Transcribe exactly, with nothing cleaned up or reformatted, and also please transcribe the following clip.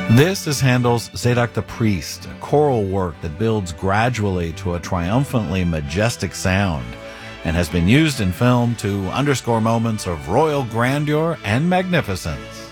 This is Handel's Zadok the Priest, a choral work that builds gradually to a triumphantly majestic sound and has been used in film to underscore moments of royal grandeur and magnificence.